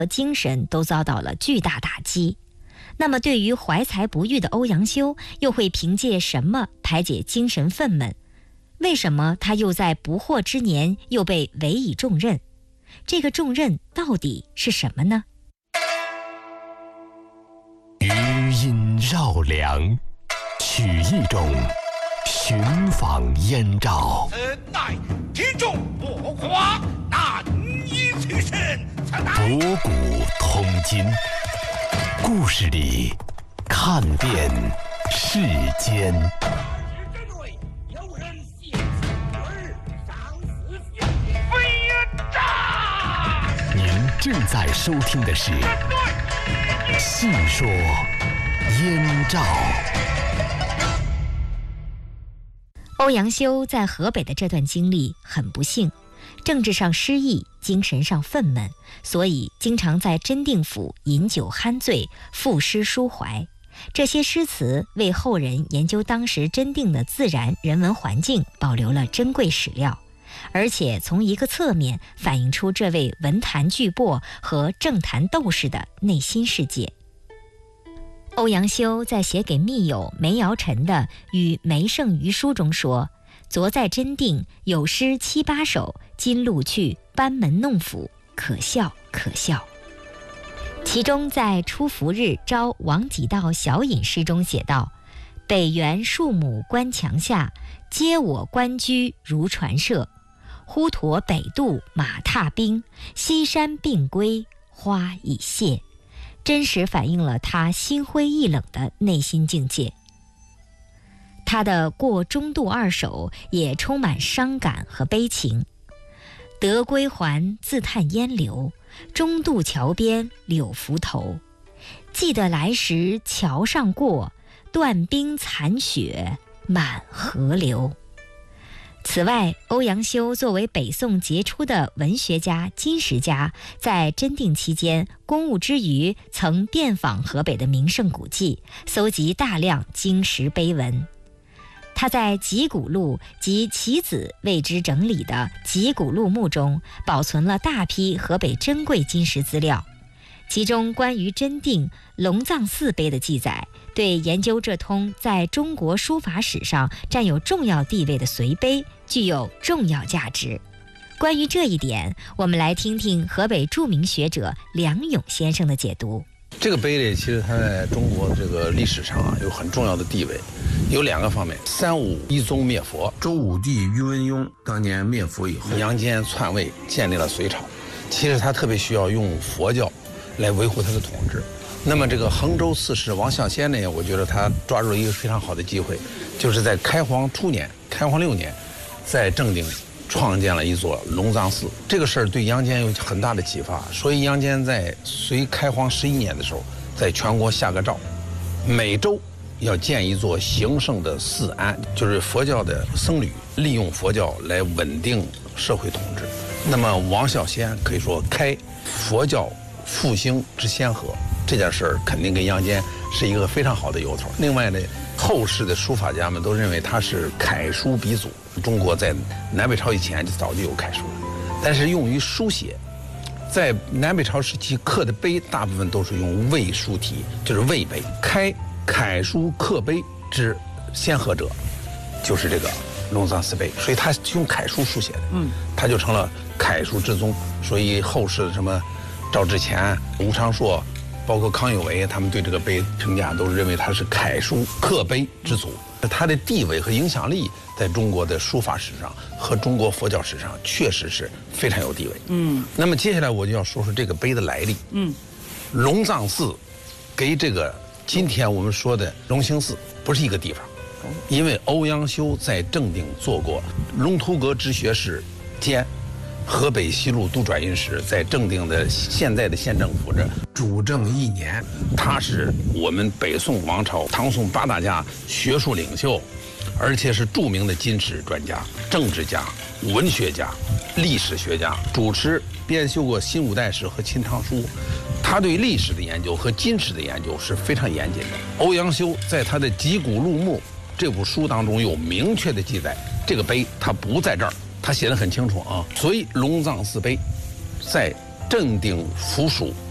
和精神都遭到了巨大打击。那么对于怀才不遇的欧阳修，又会凭借什么排解精神愤懑？为什么他又在不惑之年又被委以重任？这个重任到底是什么呢？ 余音绕梁，取一种寻访燕赵。 此乃体重不夸，难以取胜。 博古通今，故事里看遍世间。您正在收听的是《细说燕赵》。 欧阳修在河北的这段经历很不幸，政治上失意，精神上愤懑，所以经常在真定府饮酒酣醉，赋诗抒怀。这些诗词为后人研究当时真定的自然人文环境保留了珍贵史料，而且从一个侧面反映出这位文坛巨擘和政坛斗士的内心世界。欧阳修在写给密友梅尧臣的《与梅圣于书》中说：昨在真定有诗7、8首，今录去，班门弄斧，可笑可笑。其中在出伏日招王己道小饮诗中写道：北园数亩关墙下，皆我官居如船舍。忽驼北渡马踏冰，西山并归花已谢。真实反映了他心灰意冷的内心境界。他的《过中渡2首》也充满伤感和悲情。得归还，自叹烟流，中渡桥边柳浮头。记得来时桥上过，断冰残雪满河流。此外，欧阳修作为北宋杰出的文学家、金石家，在真定期间公务之余，曾遍访河北的名胜古迹，搜集大量金石碑文。他在集古录及其子为之整理的集古录目中，保存了大批河北珍贵金石资料。其中关于真定龙藏寺碑的记载，对研究这通在中国书法史上占有重要地位的隋碑具有重要价值。关于这一点，我们来听听河北著名学者梁永先生的解读。 这个碑呢，其实它在中国这个历史上有很重要的地位，有2个方面。3武一宗灭佛， 周武帝宇文邕当年灭佛以后， 杨坚篡位建立了隋朝，其实他特别需要用佛教来维护他的统治。那么这个衡州刺史王象先呢，我觉得他抓住了一个非常好的机会，就是在开皇初年，开皇6年，在正定创建了一座龙藏寺。这个事儿对杨坚有很大的启发，所以杨坚在隋开皇11年的时候，在全国下个诏，每州要建一座兴盛的寺庵，就是佛教的僧侣利用佛教来稳定社会统治。那么王象先可以说开佛教复兴之先河，这件事儿肯定跟杨坚是一个非常好的由头。另外呢，后世的书法家们都认为他是楷书鼻祖。中国在南北朝以前就早就有楷书了，但是用于书写，在南北朝时期刻的碑大部分都是用魏书体，就是魏碑。开楷书刻碑之先河者，就是这个龙藏寺碑，所以他用楷书书写的，他就成了楷书之宗。所以后世的什么赵志乾、吴昌硕，包括康有为，他们对这个碑评价都是认为他是楷书刻碑之祖。他的地位和影响力在中国的书法史上和中国佛教史上确实是非常有地位。那么接下来我就要说说这个碑的来历。龙藏寺给这个今天我们说的龙兴寺不是一个地方，因为欧阳修在正定做过龙图阁之学士兼河北西路都转运使，在正定的现在的县政府这主政1年。 他是我们北宋王朝唐宋8大家学术领袖，而且是著名的金石专家、政治家、文学家、历史学家，主持编修过《新五代史》和《秦唐书》。他对历史的研究和金石的研究是非常严谨的。欧阳修在他的《集古录目》这部书当中有明确的记载，这个碑他不在这儿，他写得很清楚啊。所以龙藏寺碑在正定府属